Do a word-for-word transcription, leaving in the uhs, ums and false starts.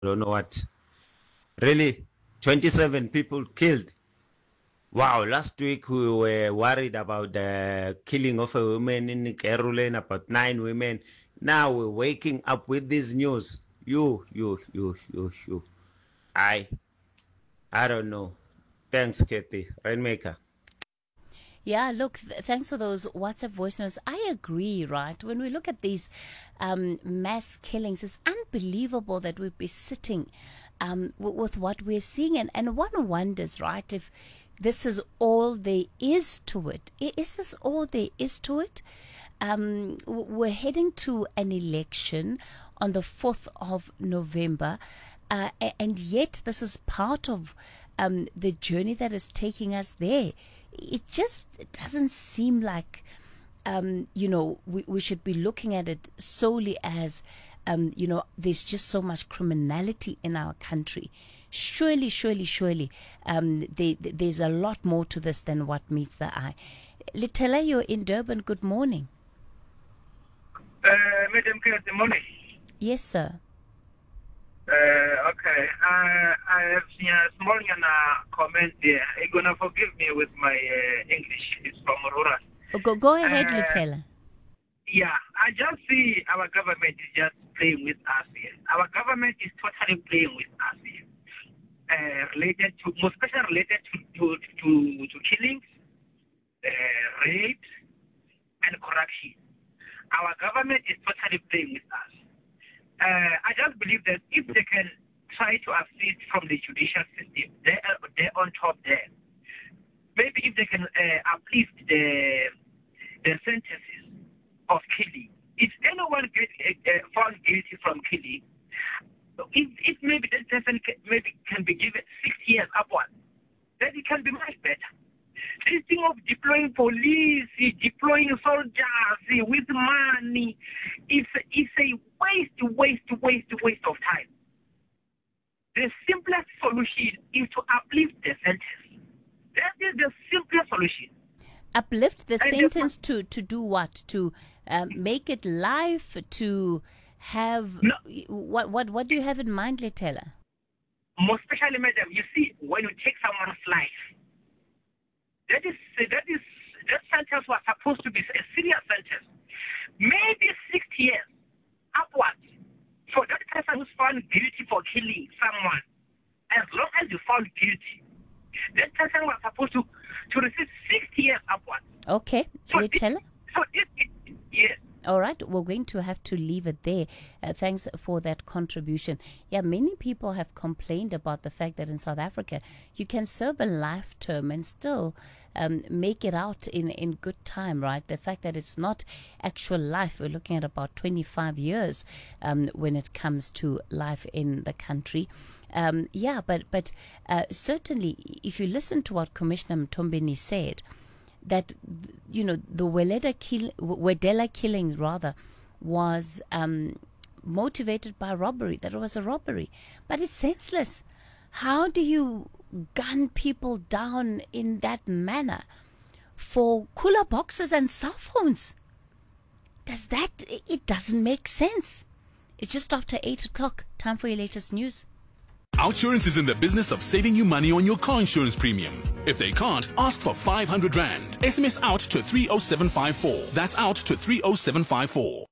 don't know what. Really, twenty-seven people killed. Wow, last week we were worried about the killing of a woman in Kerulin, about nine women. Now we're waking up with this news. You, you, you, you, you. I, I don't know. Thanks, Kathy. Rainmaker. Yeah, look, th- thanks for those WhatsApp voice notes. I agree, right? When we look at these um, mass killings, it's unbelievable that we'd be sitting um, w- with what we're seeing. And, and one wonders, right, if this is all there is to it. I- Is this all there is to it? Um, w- we're heading to an election on the fourth of November, uh, a- and yet this is part of um, the journey that is taking us there. It just it doesn't seem like, um, you know, we, we should be looking at it solely as, um, you know, there's just so much criminality in our country. Surely, surely, surely, um, they, there's a lot more to this than what meets the eye. Litella, you're in Durban. Good morning. Uh, Madam Chair, good morning. Yes, sir. Uh, okay, uh, I have seen a small uh, comment there. You're going to forgive me with my uh, English. It's from rural. Oh, Go, go ahead, Uh, Litella. Yeah, I just see our government is just playing with us here. Our government is totally playing with us here. Uh, related to, most especially related to, to, to, to killings, uh, rape, and corruption. Our government is totally playing with us. Uh, I just believe that if they can try to assist from the judicial system, they are they're on top there. Maybe if they can uh, uplift the the sentences of killing. If anyone gets uh, uh, found guilty from killing, if, if maybe that person can, maybe can be given six years upwards, then it can be much better. This thing of deploying police, deploying soldiers with money, it's, it's a waste, waste, waste, waste of time. The simplest solution is to uplift the sentence. That is the simplest solution. Uplift the And sentence to, to do what? To um, make it life? To have No. what? What? What do you have in mind, Litella? Most especially, madam, you see, when you take someone's life, that is that is that sentence was supposed to be a serious sentence, maybe six years upwards for that person who's found guilty for killing someone. As long as you found guilty, that person was supposed to to receive six years upwards. Okay, So this, Litella. so this, yes. All right, we're going to have to leave it there. Uh, thanks for that contribution. Yeah, many people have complained about the fact that in South Africa, you can serve a life term and still um, make it out in, in good time, right? The fact that it's not actual life, we're looking at about twenty-five years um, when it comes to life in the country. Um, yeah, but, but uh, certainly, if you listen to what Commissioner Mtombeni said, that, you know, the Weleda kill, Wedela killing rather was um, motivated by robbery, that it was a robbery. But it's senseless. How do you gun people down in that manner for cooler boxes and cell phones? Does that, it doesn't make sense. It's just after eight o'clock. Time for your latest news. Outsurance is in the business of saving you money on your car insurance premium. If they can't, ask for five hundred rand. S M S out to three oh seven five four. That's out to three oh seven five four.